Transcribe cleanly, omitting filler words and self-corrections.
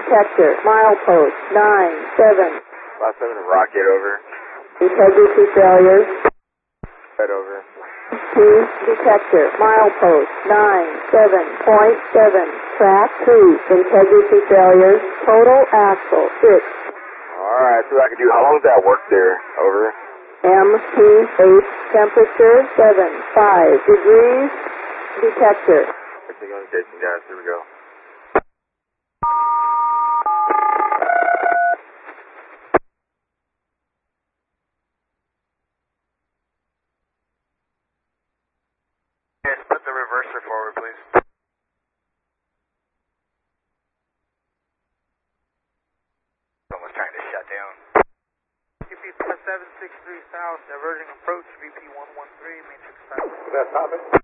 detector, milepost 97. Last 7 rocket over. Integrity failure. Head over. T detector, milepost 97.7. Track 2, integrity failure. Total axle 6. Alright, so I can do, how long does that work there? Over. MT8, temperature 75 degrees. Detector. Everything on station, guys. Here we go. Yes, put the reverser forward, please. Someone's trying to shut down. VP 763 South, diverging approach, VP 113, matrix south. That's topic.